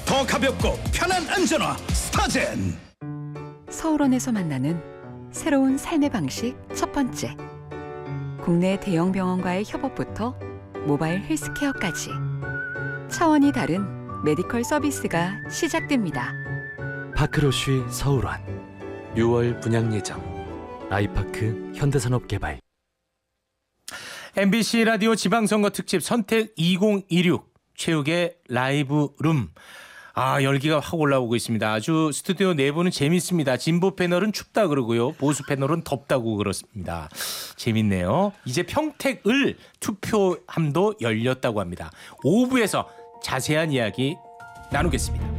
더 가볍고 편한 안전화 스타젠. 서울원에서 만나는 새로운 삶의 방식 첫 번째. 국내 대형 병원과의 협업부터 모바일 헬스케어까지 차원이 다른 메디컬 서비스가 시작됩니다. 파크로쉬 서울원 6월 분양 예정. 아이파크 현대산업개발. MBC 라디오 지방선거 특집 선택 2026 최욱의 라이브 룸. 열기가 확 올라오고 있습니다. 아주 스튜디오 내부는 재밌습니다. 진보 패널은 춥다 그러고요. 보수 패널은 덥다고 그렇습니다. 재밌네요. 이제 평택을 투표함도 열렸다고 합니다. 5부에서 자세한 이야기 나누겠습니다.